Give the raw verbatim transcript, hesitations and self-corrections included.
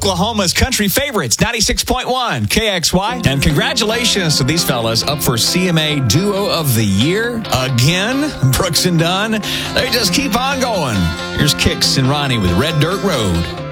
Oklahoma's country favorites, ninety-six point one K X Y. And congratulations to these fellas up for C M A Duo of the Year again. Brooks and Dunn, they just keep on going. Here's Kix and Ronnie with Red Dirt Road.